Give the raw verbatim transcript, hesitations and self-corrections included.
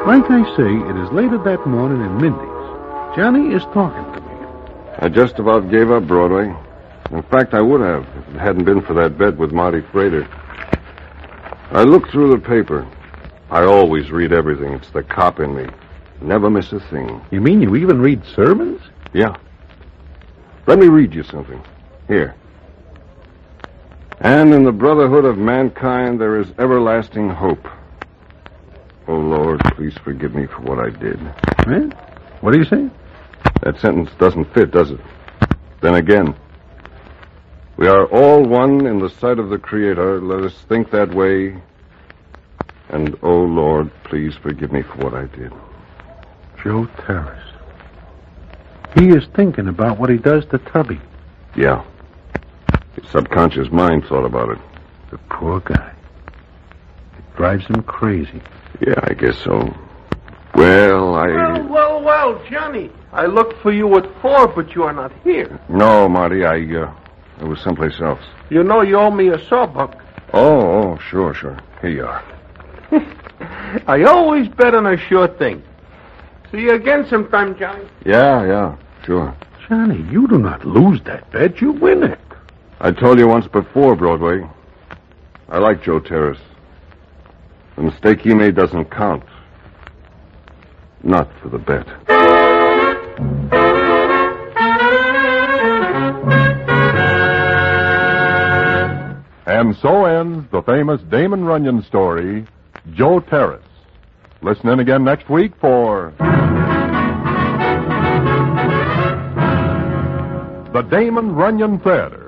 Like I say, it is later that morning in Mindy's. Johnny is talking to me. I just about gave up Broadway. In fact, I would have if it hadn't been for that bet with Marty Frater. I looked through the paper. I always read everything. It's the cop in me. Never miss a thing. You mean you even read sermons? Yeah. Let me read you something. Here. And in the brotherhood of mankind there is everlasting hope. Oh, Lord, please forgive me for what I did. Eh? What do you say? That sentence doesn't fit, does it? Then again, we are all one in the sight of the Creator. Let us think that way. And, oh, Lord, please forgive me for what I did. Joe Terrace. He is thinking about what he does to Tubby. Yeah. His subconscious mind thought about it. The poor guy. It drives him crazy. Yeah, I guess so. Well, I... Well, well, well, Johnny. I looked for you at four, but you are not here. No, Marty, I, uh, I was someplace else. You know you owe me a sawbuck. Oh, oh, sure, sure. Here you are. I always bet on a sure thing. See you again sometime, Johnny. Yeah, yeah, sure. Johnny, you do not lose that bet. You win it. I told you once before, Broadway. I like Joe Terrace. The mistake he made doesn't count. Not for the bet. And so ends the famous Damon Runyon story, Joe Terrace. Listen in again next week for The Damon Runyon Theater.